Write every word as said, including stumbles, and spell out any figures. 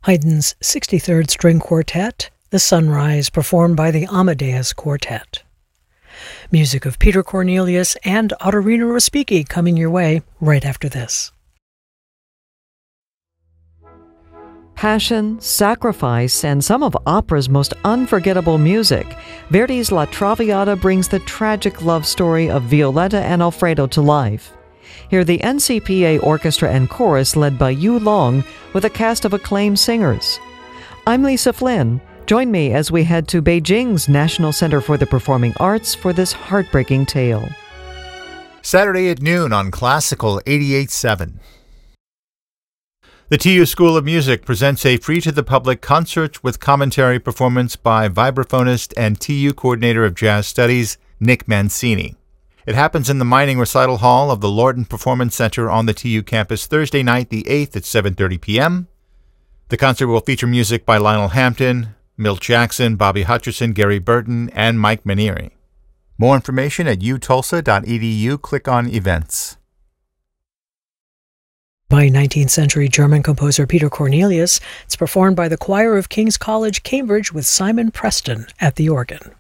Haydn's sixty-third String Quartet, The Sunrise, performed by the Amadeus Quartet. Music of Peter Cornelius and Ottorino Respighi coming your way right after this. Passion, sacrifice, and some of opera's most unforgettable music, Verdi's La Traviata brings the tragic love story of Violetta and Alfredo to life. Hear the N C P A Orchestra and Chorus led by Yu Long with a cast of acclaimed singers. I'm Lisa Flynn. Join me as we head to Beijing's National Center for the Performing Arts for this heartbreaking tale. Saturday at noon on Classical eighty-eight point seven. The T U School of Music presents a free-to-the-public concert with commentary performance by vibraphonist and T U coordinator of jazz studies, Nick Mancini. It happens in the Mining Recital Hall of the Lorton Performance Center on the T U campus Thursday night, the eighth at seven thirty p.m. The concert will feature music by Lionel Hampton, Milt Jackson, Bobby Hutcherson, Gary Burton, and Mike Manieri. More information at u tulsa dot e d u. Click on Events. By nineteenth century German composer Peter Cornelius, it's performed by the Choir of King's College, Cambridge, with Simon Preston at the organ.